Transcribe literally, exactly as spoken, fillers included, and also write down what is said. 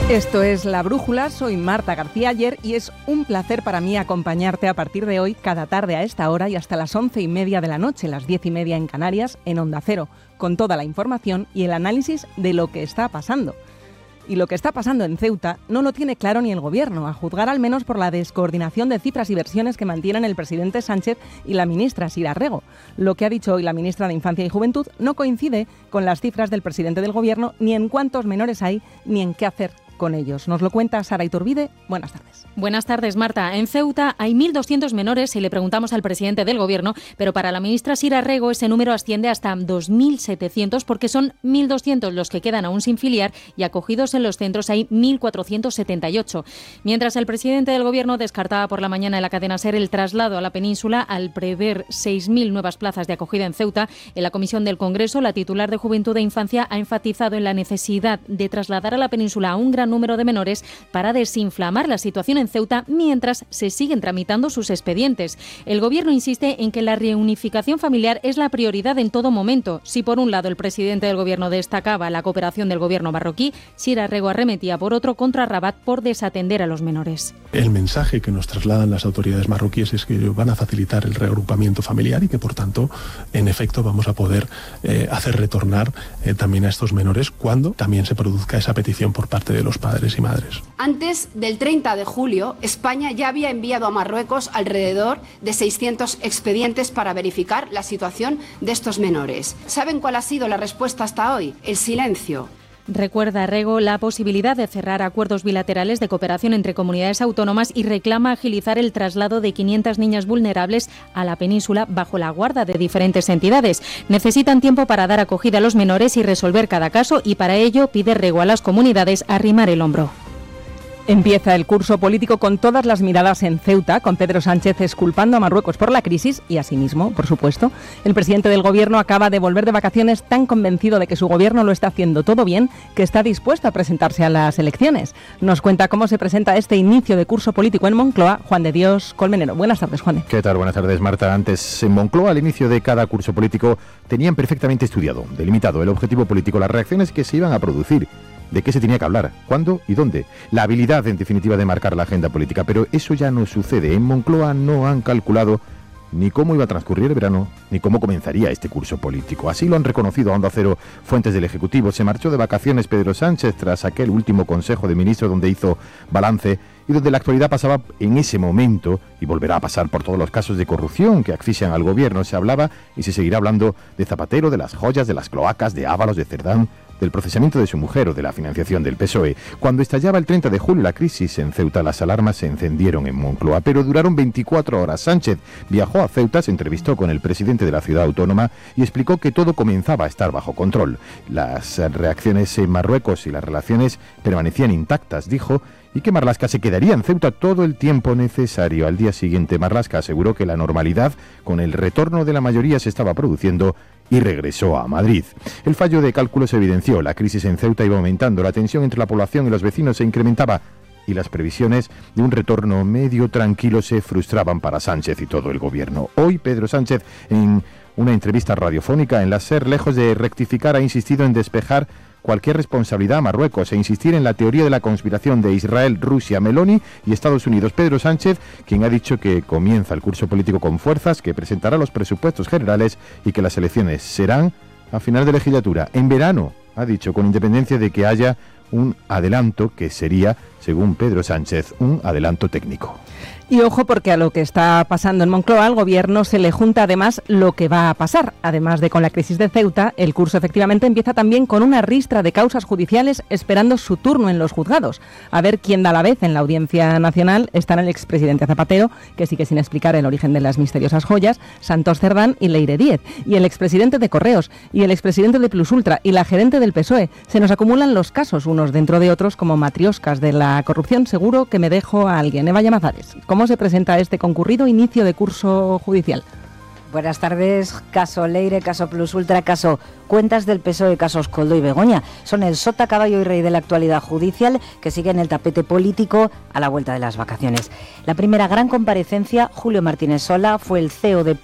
Esto es La Brújula, soy Marta García Ayer y es un placer para mí acompañarte a partir de hoy cada tarde a esta hora y hasta las once y media de la noche, las diez y media en Canarias, en Onda Cero, con toda la información y el análisis de lo que está pasando. Y lo que está pasando en Ceuta no lo tiene claro ni el Gobierno, a juzgar al menos por la descoordinación de cifras y versiones que mantienen el presidente Sánchez y la ministra Sira Rego. Lo que ha dicho hoy la ministra de Infancia y Juventud no coincide con las cifras del presidente del Gobierno, ni en cuántos menores hay, ni en qué hacer con ellos. Nos lo cuenta Sara Iturbide. Buenas tardes. Buenas tardes, Marta. En Ceuta hay mil doscientos menores si le preguntamos al presidente del Gobierno, pero para la ministra Sira Rego ese número asciende hasta dos mil setecientos porque son mil doscientos los que quedan aún sin filiar y acogidos en los centros hay mil cuatrocientos setenta y ocho. Mientras el presidente del Gobierno descartaba por la mañana en la cadena SER el traslado a la península al prever seis mil nuevas plazas de acogida en Ceuta, en la comisión del Congreso la titular de Juventud e Infancia ha enfatizado en la necesidad de trasladar a la península a un gran número de menores para desinflamar la situación en Ceuta mientras se siguen tramitando sus expedientes. El Gobierno insiste en que la reunificación familiar es la prioridad en todo momento. Si por un lado el presidente del Gobierno destacaba la cooperación del Gobierno marroquí, Sira Rego arremetía por otro contra Rabat por desatender a los menores. El mensaje que nos trasladan las autoridades marroquíes es que van a facilitar el reagrupamiento familiar y que por tanto, en efecto, vamos a poder eh, hacer retornar eh, también a estos menores cuando también se produzca esa petición por parte de los padres y madres. Antes del treinta de julio, España ya había enviado a Marruecos alrededor de seiscientos expedientes para verificar la situación de estos menores. ¿Saben cuál ha sido la respuesta hasta hoy? El silencio. Recuerda Rego la posibilidad de cerrar acuerdos bilaterales de cooperación entre comunidades autónomas y reclama agilizar el traslado de quinientas niñas vulnerables a la península bajo la guarda de diferentes entidades. Necesitan tiempo para dar acogida a los menores y resolver cada caso y para ello pide Rego a las comunidades arrimar el hombro. Empieza el curso político con todas las miradas en Ceuta, con Pedro Sánchez exculpando a Marruecos por la crisis y asimismo, por supuesto, el presidente del Gobierno acaba de volver de vacaciones tan convencido de que su Gobierno lo está haciendo todo bien que está dispuesto a presentarse a las elecciones. Nos cuenta cómo se presenta este inicio de curso político en Moncloa, Juan de Dios Colmenero. Buenas tardes, Juan. ¿Qué tal? Buenas tardes, Marta. Antes, en Moncloa, al inicio de cada curso político, tenían perfectamente estudiado, delimitado el objetivo político, las reacciones que se iban a producir, de qué se tenía que hablar, cuándo y dónde. La habilidad, en definitiva, de marcar la agenda política. Pero eso ya no sucede. En Moncloa no han calculado ni cómo iba a transcurrir el verano, ni cómo comenzaría este curso político. Así lo han reconocido a Onda Cero fuentes del Ejecutivo. Se marchó de vacaciones Pedro Sánchez tras aquel último Consejo de Ministros donde hizo balance y donde la actualidad pasaba en ese momento, y volverá a pasar por todos los casos de corrupción que asfixian al Gobierno. Se hablaba y se seguirá hablando de Zapatero, de las joyas, de las cloacas, de Ábalos, de Cerdán, del procesamiento de su mujer o de la financiación del P S O E. Cuando estallaba el treinta de julio la crisis en Ceuta, las alarmas se encendieron en Moncloa, pero duraron veinticuatro horas. Sánchez viajó a Ceuta, se entrevistó con el presidente de la ciudad autónoma y explicó que todo comenzaba a estar bajo control. Las reacciones en Marruecos y las relaciones permanecían intactas, dijo, y que Marlaska se quedaría en Ceuta todo el tiempo necesario. Al día siguiente, Marlaska aseguró que la normalidad con el retorno de la mayoría se estaba produciendo y regresó a Madrid. El fallo de cálculo se evidenció. La crisis en Ceuta iba aumentando, la tensión entre la población y los vecinos se incrementaba y las previsiones de un retorno medio tranquilo se frustraban para Sánchez y todo el Gobierno. Hoy, Pedro Sánchez, en una entrevista radiofónica en la SER, lejos de rectificar, ha insistido en despejar cualquier responsabilidad a Marruecos e insistir en la teoría de la conspiración de Israel, Rusia, Meloni y Estados Unidos. Pedro Sánchez, quien ha dicho que comienza el curso político con fuerzas, que presentará los presupuestos generales y que las elecciones serán a final de legislatura. En verano, ha dicho, con independencia de que haya un adelanto que sería, según Pedro Sánchez, un adelanto técnico. Y ojo, porque a lo que está pasando en Moncloa, al Gobierno se le junta además lo que va a pasar. Además de con la crisis de Ceuta, el curso efectivamente empieza también con una ristra de causas judiciales esperando su turno en los juzgados. A ver quién da la vez. En la Audiencia Nacional están el expresidente Zapatero, que sigue sin explicar el origen de las misteriosas joyas, Santos Cerdán y Leire Díez, y el expresidente de Correos, y el expresidente de Plus Ultra, y la gerente del P S O E. Se nos acumulan los casos, unos dentro de otros, como matrioscas de la corrupción. Seguro que me dejo a alguien. Eva Llamazares, ¿cómo se presenta este concurrido inicio de curso judicial? Buenas tardes. Caso Leire, caso Plus Ultra, caso Cuentas del P S O E, casos Koldo y Begoña. Son el sota, caballo y rey de la actualidad judicial que sigue en el tapete político a la vuelta de las vacaciones. La primera gran comparecencia, Julio Martínez Sola, fue el C E O de